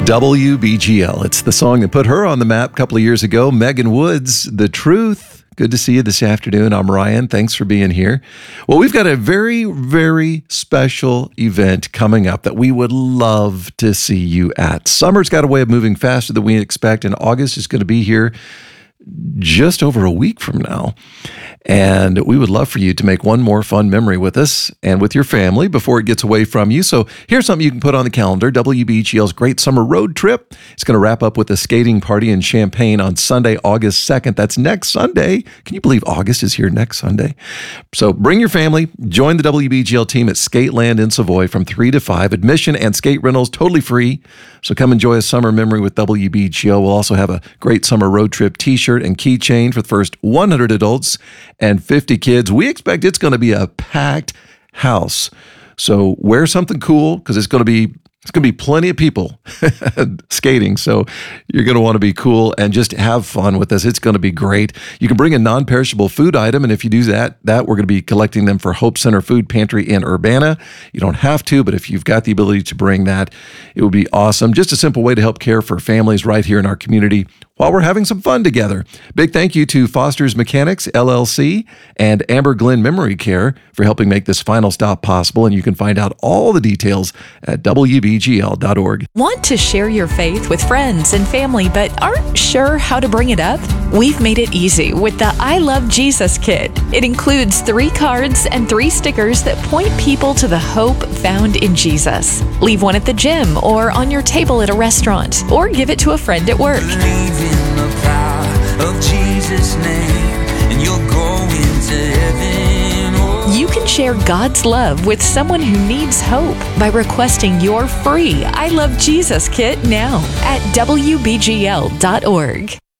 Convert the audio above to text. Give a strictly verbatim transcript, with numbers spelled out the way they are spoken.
W B G L. It's the song that put her on the map a couple of years ago. Megan Woods, The Truth. Good to see you this afternoon. I'm Ryan. Thanks for being here. Well, we've got a very, very special event coming up that we would love to see you at. Summer's got a way of moving faster than we expect, and August is going to be here just over a week from now. And we would love for you to make one more fun memory with us and with your family before it gets away from you. So here's something you can put on the calendar. W B G L's Great Summer Road Trip. It's going to wrap up with a skating party in Champaign on Sunday, August second. That's next Sunday. Can you believe August is here next Sunday? So bring your family. Join the W B G L team at Skateland in Savoy from three to five. Admission and skate rentals totally free. So come enjoy a summer memory with W B G L. We'll also have a Great Summer Road Trip t-shirt and keychain for the first one hundred adults and fifty kids. We expect it's going to be a packed house. So wear something cool because it's going to be it's going to be plenty of people skating. So you're going to want to be cool and just have fun with us. It's going to be great. You can bring a non-perishable food item, and if you do that, that we're going to be collecting them for Hope Center Food Pantry in Urbana. You don't have to, but if you've got the ability to bring that, it would be awesome. Just a simple way to help care for families right here in our community while we're having some fun together. Big thank you to Foster's Mechanics, L L C, and Amber Glen Memory Care for helping make this final stop possible. And you can find out all the details at W B G L dot org. Want to share your faith with friends and family, but aren't sure how to bring it up? We've made it easy with the I Love Jesus Kit. It includes three cards and three stickers that point people to the hope found in Jesus. Leave one at the gym or on your table at a restaurant, or give it to a friend at work. In the power of Jesus' name, and you'll go into heaven. Oh. You can share God's love with someone who needs hope by requesting your free I Love Jesus kit now at W B G L dot org.